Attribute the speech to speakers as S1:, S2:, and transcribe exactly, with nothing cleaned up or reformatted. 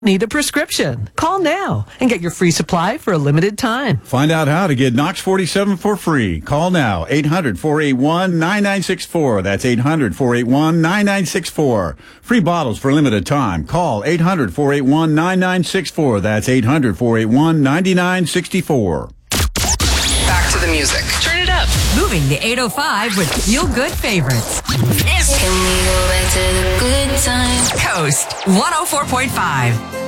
S1: Need a prescription? Call now and get your free supply for a limited time.
S2: Find out how to get Knox forty-seven for free. Call now, eight hundred, four eight one, nine nine six four. That's eight hundred, four eight one, nine nine six four. Free bottles for limited time. Call eight hundred, four eight one, nine nine six four. That's eight hundred, four eight one, nine nine six four.
S3: Back to the music. Turn it up.
S4: Moving to eight oh five with Feel Good Favorites.
S5: Can we go back to the good times?
S4: Coast one oh four point five.